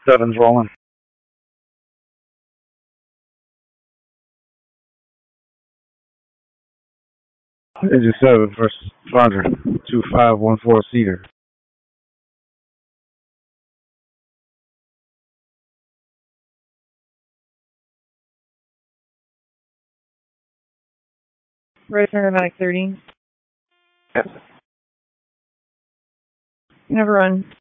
Seven's rolling. Engine 7 versus Flounder, 2514 seater. Right turn automatic 30. Yes. You never run.